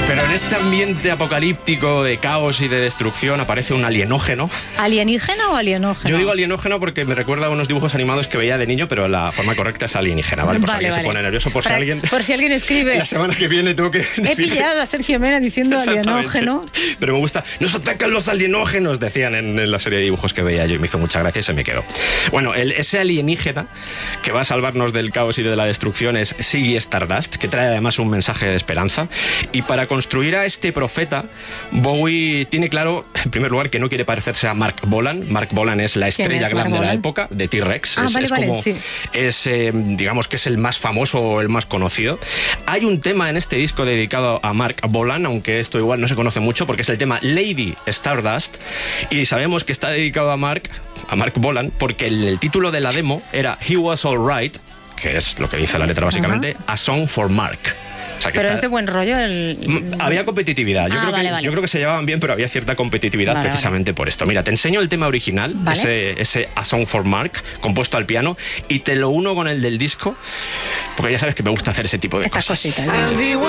Pero en este ambiente apocalíptico de caos y de destrucción aparece un alienógeno. ¿Alienígena o alienógeno? Yo digo alienógeno porque me recuerda a unos dibujos animados que veía de niño, pero la forma correcta es alienígena, ¿vale? Por si alguien se pone nervioso, por si alguien escribe. La semana que viene tengo que He pillado a Sergio Mena diciendo alienógeno. Pero me gusta. ¡Nos atacan los alienógenos! Decían en la serie de dibujos que veía yo y me hizo mucha gracia y se me quedó. Bueno, ese alienígena que va a salvarnos del caos y de la destrucción es Ziggy Stardust, que trae además un mensaje de esperanza. Y para construir a este profeta, Bowie tiene claro, en primer lugar, que no quiere parecerse a Mark Bolan. Mark Bolan es la estrella glam de la época, de T-Rex. Digamos que es el más famoso o el más conocido. Hay un tema en este disco dedicado a Mark Bolan, aunque esto igual no se conoce mucho, porque es el tema Lady Stardust. Y sabemos que está dedicado a Mark Bolan, porque el título de la demo era He Was Alright, que es lo que dice la letra básicamente, A Song for Mark. O sea, pero es de buen rollo Había competitividad. Yo creo que se llevaban bien, pero había cierta competitividad precisamente por esto. Mira, te enseño el tema original, ese A Song for Mark, compuesto al piano, y te lo uno con el del disco, porque ya sabes que me gusta hacer ese tipo de cosas.